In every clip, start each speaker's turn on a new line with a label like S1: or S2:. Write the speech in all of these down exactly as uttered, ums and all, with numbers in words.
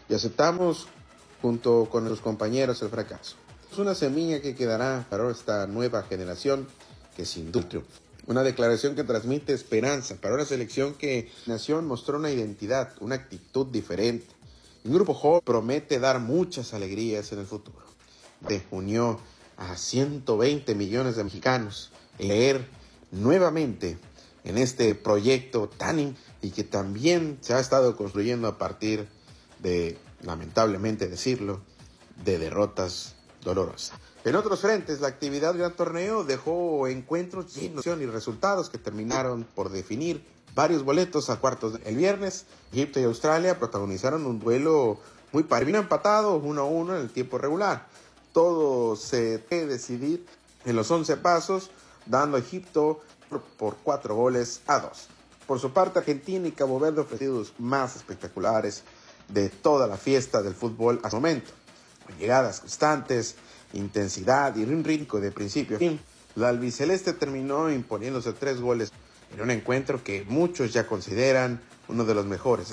S1: y aceptamos junto con nuestros compañeros el fracaso. Es una semilla que quedará para esta nueva generación que sin duda triunfa. Una declaración que transmite esperanza para una selección que nación mostró una identidad, una actitud diferente. Un grupo joven promete dar muchas alegrías en el futuro. De unió a ciento veinte millones de mexicanos en leer nuevamente en este proyecto tan y que también se ha estado construyendo a partir de, lamentablemente decirlo, de derrotas dolorosas. En otros frentes, la actividad del gran torneo dejó encuentros llenos de y resultados que terminaron por definir varios boletos a cuartos. El viernes, Egipto y Australia protagonizaron un duelo muy parejo. Vino empatado uno a uno en el tiempo regular. Todo se debe decidir en los once pasos, dando a Egipto por, por cuatro goles a dos. Por su parte, Argentina y Cabo Verde ofrecieron los más espectaculares de toda la fiesta del fútbol hasta el momento. Con llegadas constantes, intensidad y un ritmo de principio a fin, la albiceleste terminó imponiéndose tres goles en un encuentro que muchos ya consideran uno de los mejores.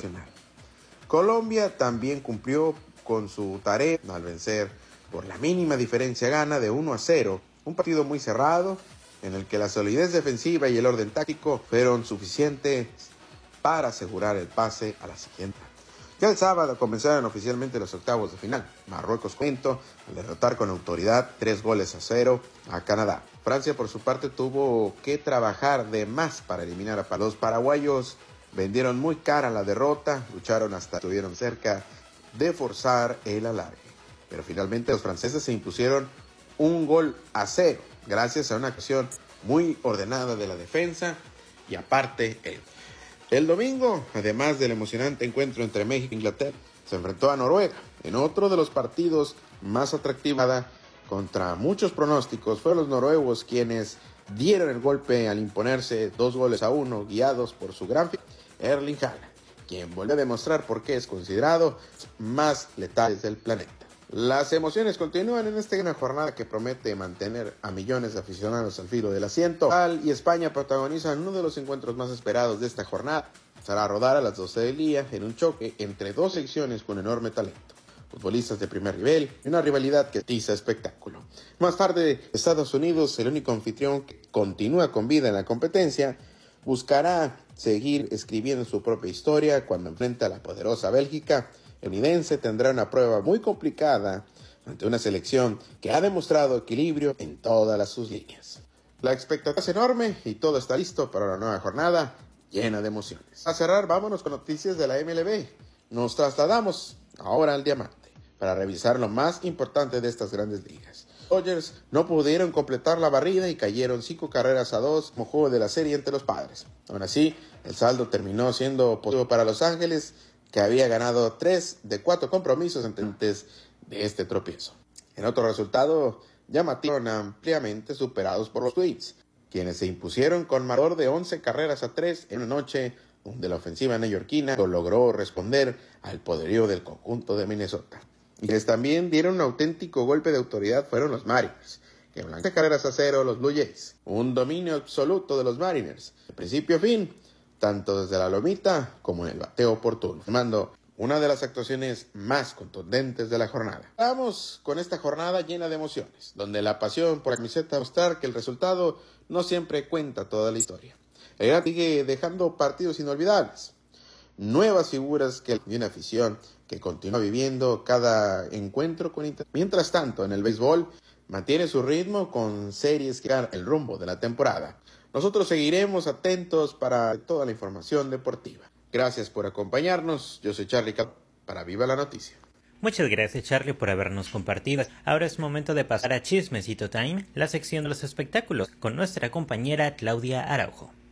S1: Colombia también cumplió con su tarea al vencer por la mínima diferencia gana de uno a cero, un partido muy cerrado en el que la solidez defensiva y el orden táctico fueron suficientes para asegurar el pase a la siguiente. Ya el sábado comenzaron oficialmente los octavos de final. Marruecos cuento al derrotar con autoridad tres goles a cero a Canadá. Francia por su parte tuvo que trabajar de más para eliminar a los paraguayos. Vendieron muy cara la derrota, lucharon hasta estuvieron cerca de forzar el alargue. Pero finalmente los franceses se impusieron un gol a cero gracias a una acción muy ordenada de la defensa y aparte el El domingo, además del emocionante encuentro entre México e Inglaterra, se enfrentó a Noruega en otro de los partidos más atractivos. Contra muchos pronósticos, fueron los noruegos quienes dieron el golpe al imponerse dos goles a uno, guiados por su gran figura, Erling Haaland, quien volvió a demostrar por qué es considerado más letal del planeta. Las emociones continúan en esta gran jornada que promete mantener a millones de aficionados al filo del asiento. Portugal y España protagonizan uno de los encuentros más esperados de esta jornada. Será a rodar a las doce del día en un choque entre dos secciones con enorme talento. Futbolistas de primer nivel y una rivalidad que tiza espectáculo. Más tarde, Estados Unidos, el único anfitrión que continúa con vida en la competencia, buscará seguir escribiendo su propia historia cuando enfrenta a la poderosa Bélgica. El estadounidense tendrá una prueba muy complicada ante una selección que ha demostrado equilibrio en todas las sus líneas. La expectativa es enorme y todo está listo para una nueva jornada llena de emociones. A cerrar, vámonos con noticias de la M L B. Nos trasladamos ahora al diamante para revisar lo más importante de estas grandes ligas. Los Dodgers no pudieron completar la barrida y cayeron cinco carreras a dos como juego de la serie entre los Padres. Aún así, el saldo terminó siendo positivo para Los Ángeles, que había ganado tres de cuatro compromisos antes de este tropiezo. En otro resultado llamativo, ampliamente superados por los Twins, quienes se impusieron con marcador de once carreras a tres en una noche donde la ofensiva neoyorquina logró responder al poderío del conjunto de Minnesota. Y quienes también dieron un auténtico golpe de autoridad fueron los Mariners, que blanquearon carreras a cero los Blue Jays. Un dominio absoluto de los Mariners, de principio a fin, tanto desde la lomita como en el bateo oportuno, formando una de las actuaciones más contundentes de la jornada. Vamos con esta jornada llena de emociones, donde la pasión por la camiseta mostrar que el resultado no siempre cuenta toda la historia. El gran sigue dejando partidos inolvidables, nuevas figuras que y una afición que continúa viviendo cada encuentro con interés. Mientras tanto, en el béisbol mantiene su ritmo con series que dan el rumbo de la temporada. Nosotros seguiremos atentos para toda la información deportiva. Gracias por acompañarnos. Yo soy Charlie Cal para Viva la Noticia.
S2: Muchas gracias, Charlie, por habernos compartido. Ahora es momento de pasar a Chismecito Time, la sección de los espectáculos, con nuestra compañera Claudia Araujo.